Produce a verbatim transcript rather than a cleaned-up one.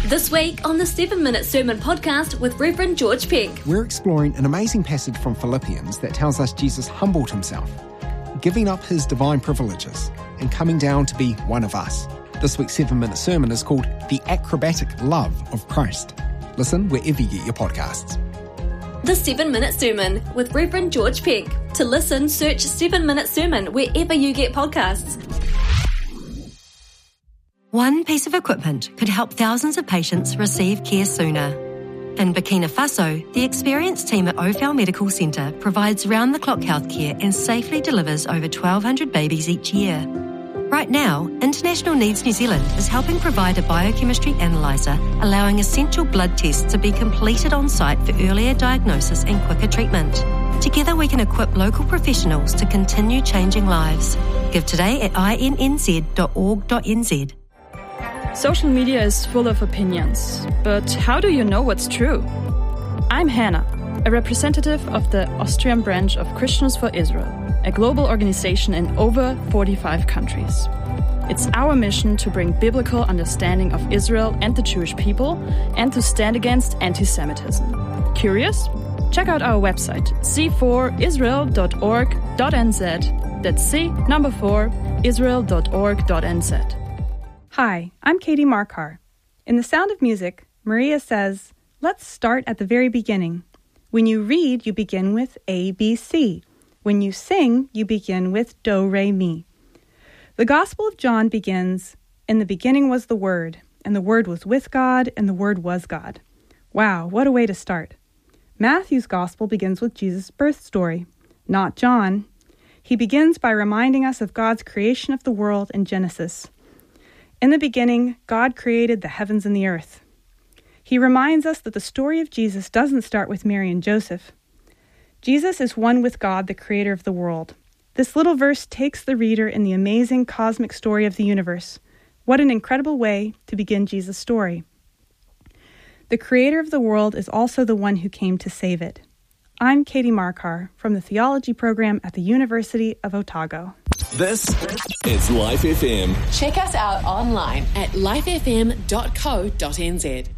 This week on the seven minute Sermon Podcast with Reverend George Peck. We're exploring an amazing passage from Philippians that tells us Jesus humbled himself, giving up his divine privileges and coming down to be one of us. This week's seven minute sermon is called The Acrobatic Love of Christ. Listen wherever you get your podcasts. The seven minute Sermon with Reverend George Peck. To listen, search seven minute Sermon wherever you get podcasts. One piece of equipment could help thousands of patients receive care sooner. In Burkina Faso, the experienced team at Ophel Medical Centre provides round-the-clock healthcare and safely delivers over twelve hundred babies each year. Right now, International Needs New Zealand is helping provide a biochemistry analyser, allowing essential blood tests to be completed on site for earlier diagnosis and quicker treatment. Together we can equip local professionals to continue changing lives. Give today at I N N Z dot org dot N Z. Social media is full of opinions, but how do you know what's true? I'm Hannah, a representative of the Austrian branch of Christians for Israel, a global organization in over forty-five countries. It's our mission to bring biblical understanding of Israel and the Jewish people and to stand against anti-Semitism. Curious? Check out our website, c four israel dot org dot n z. That's C number four, israel dot org dot n z. Hi, I'm Katie Markar. In The Sound of Music, Maria says, let's start at the very beginning. When you read, you begin with A, B, C. When you sing, you begin with Do, Re, Mi. The Gospel of John begins, in the beginning was the Word, and the Word was with God, and the Word was God. Wow, what a way to start. Matthew's Gospel begins with Jesus' birth story, not John. He begins by reminding us of God's creation of the world in Genesis. In the beginning, God created the heavens and the earth. He reminds us that the story of Jesus doesn't start with Mary and Joseph. Jesus is one with God, the creator of the world. This little verse takes the reader in the amazing cosmic story of the universe. What an incredible way to begin Jesus' story. The creator of the world is also the one who came to save it. I'm Katie Markar from the theology program at the University of Otago. This is Life F M. Check us out online at life f m dot co dot n z.